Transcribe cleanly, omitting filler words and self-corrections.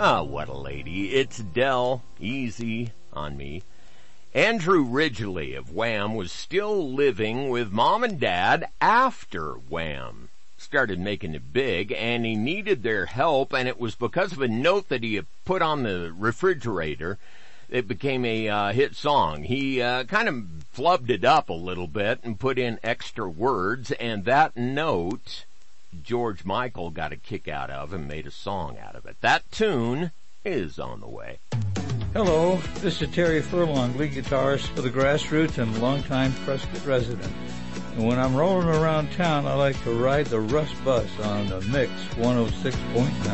Ah, what a lady. It's Del, Easy on Me. Andrew Ridgeley of Wham was still living with Mom and Dad after Wham started making it big, and he needed their help, and it was because of a note that he had put on the refrigerator. It became a hit song. He kind of flubbed it up a little bit and put in extra words, and that note George Michael got a kick out of and made a song out of it. That tune is on the way. Hello, this is Terry Furlong, lead guitarist for the Grassroots and longtime Prescott resident. And when I'm rolling around town, I like to ride the Russ Bus on the Mix 106.9.